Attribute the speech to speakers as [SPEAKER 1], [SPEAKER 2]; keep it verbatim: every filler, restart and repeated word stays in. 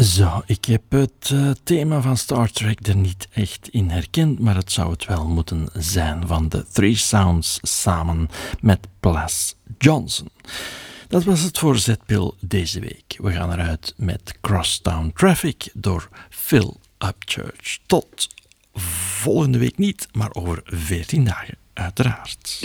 [SPEAKER 1] Zo, ik heb het uh, thema van Star Trek er niet echt in herkend, maar het zou het wel moeten zijn van de Three Sounds samen met Plas Johnson. Dat was het voor Zetpil deze week. We gaan eruit met Crosstown Traffic door Phil Upchurch. Tot volgende week niet, maar over veertien dagen uiteraard.